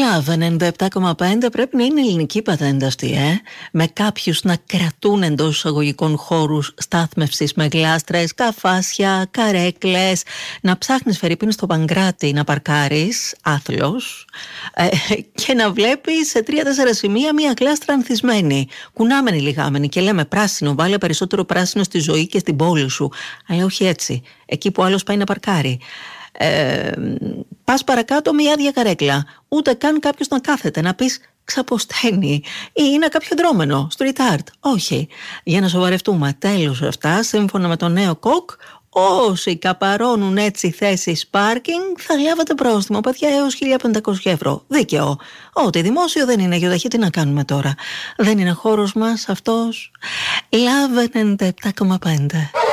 Love 97,5 πρέπει να είναι ελληνική πατέντα αυτή, με κάποιους να κρατούν εντός εισαγωγικών χώρους στάθμευσης με γλάστρες, καφάσια, καρέκλες, να ψάχνεις φερρυπίν στο Παγκράτη να παρκάρεις άθλος και να βλέπεις σε 3-4 σημεία μία γλάστρα ανθισμένη, κουνάμενη λιγάμενη, και λέμε πράσινο, βάλε περισσότερο πράσινο στη ζωή και στην πόλη σου. Αλλά όχι έτσι, εκεί που άλλος πάει να παρκάρει. Πας παρακάτω μια άδεια καρέκλα, ούτε καν κάποιος να κάθεται, να πεις ξαποσταίνει, ή είναι κάποιο δρόμενο, street art. Όχι, για να σοβαρευτούμε, τέλος αυτά, σύμφωνα με το νέο ΚΟΚ, όσοι καπαρώνουν έτσι θέσεις πάρκινγκ θα λάβετε πρόστιμο, παιδιά, έως 1.500 ευρώ. Δίκαιο. Ό,τι δημόσιο δεν είναι, γιοταχή, τι να κάνουμε τώρα? Δεν είναι χώρος μας αυτός. Love 97,5.